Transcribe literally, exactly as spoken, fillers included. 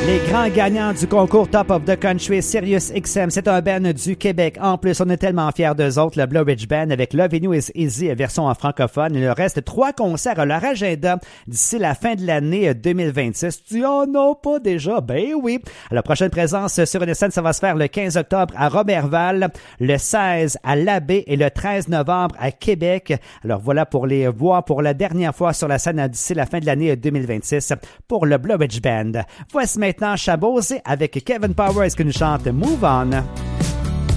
Les grands gagnants du concours Top of the Country, Sirius X M, c'est un band du Québec. En plus, on est tellement fiers d'eux autres, le Blue Ridge Band, avec Lovin' You Is Easy, version en francophone. Il leur reste trois concerts à leur agenda d'ici la fin de l'année deux mille vingt-six. Tu en as pas déjà? Ben oui! La prochaine présence sur une scène, ça va se faire le quinze octobre à Robertval, le seize à Labbé et le treize novembre à Québec. Alors voilà pour les voir pour la dernière fois sur la scène d'ici la fin de l'année deux mille vingt-six pour le Blue Ridge Band. Voici maintenant Chabosé avec Kevin Powers qui nous chante Move On.